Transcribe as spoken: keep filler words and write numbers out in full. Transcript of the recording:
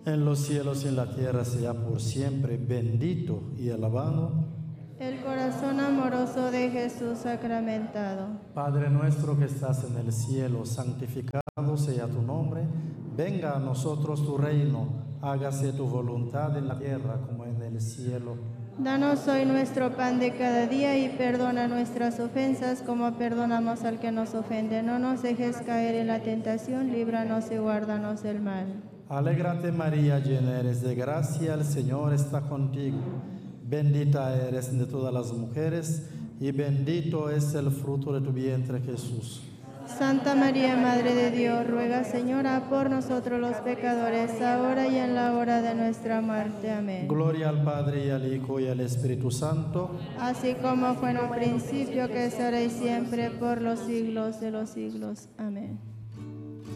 en los cielos y en la tierra sea por siempre bendito y alabado el corazón amoroso de Jesús sacramentado. Padre nuestro que estás en el cielo, santificado sea tu nombre, venga a nosotros tu reino, hágase tu voluntad en la tierra como en el cielo. Danos hoy nuestro pan de cada día y perdona nuestras ofensas como perdonamos al que nos ofende. No nos dejes caer en la tentación, líbranos y guárdanos del mal. Alégrate María, llena eres de gracia, el Señor está contigo. Bendita eres de todas las mujeres y bendito es el fruto de tu vientre Jesús. Santa María, Madre de Dios, ruega, Señora, por nosotros los pecadores, ahora y en la hora de nuestra muerte. Amén. Gloria al Padre y al Hijo y al Espíritu Santo. Así como fue en un principio, que será y siempre, por los siglos de los siglos. Amén.